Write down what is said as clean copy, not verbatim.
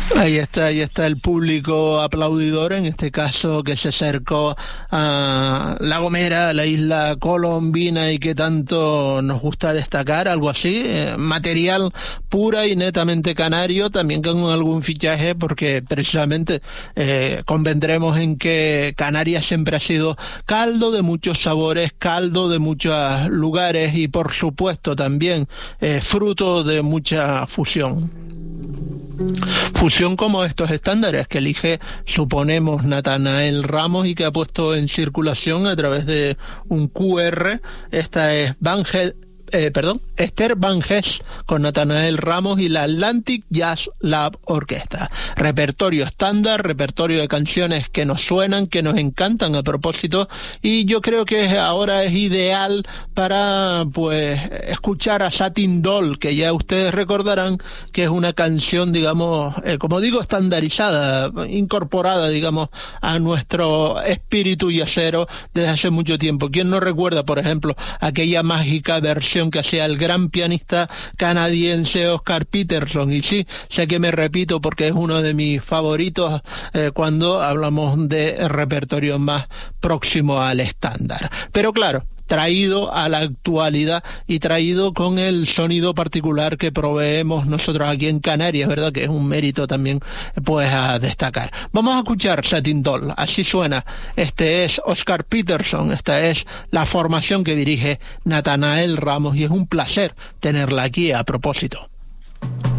Ahí está el público aplaudidor, en este caso que se acercó a La Gomera, la isla colombina y que tanto nos gusta destacar, algo así, material pura y netamente canario, también con algún fichaje, porque precisamente convendremos en que Canarias siempre ha sido caldo de muchos sabores, caldo de muchos lugares y por supuesto también fruto de mucha fusión. Fusión como estos estándares que elige, suponemos, Natanael Ramos y que ha puesto en circulación a través de un QR. Esta es Esther Van Ges con Natanael Ramos y la Atlantic Jazz Lab Orquesta. Repertorio estándar, repertorio de canciones que nos suenan, que nos encantan a propósito, y yo creo que ahora es ideal para pues escuchar a Satin Doll, que ya ustedes recordarán que es una canción, digamos, como digo, estandarizada, incorporada, digamos, a nuestro espíritu jazzero desde hace mucho tiempo. ¿Quién no recuerda, por ejemplo, aquella mágica versión que hacía el gran pianista canadiense Oscar Peterson? Y sí, sé que me repito porque es uno de mis favoritos cuando hablamos de repertorio más próximo al estándar. Pero claro, traído a la actualidad y traído con el sonido particular que proveemos nosotros aquí en Canarias, ¿verdad? Que es un mérito también, pues, a destacar. Vamos a escuchar Satin Doll, así suena. Este es Oscar Peterson, esta es la formación que dirige Natanael Ramos y es un placer tenerla aquí a propósito.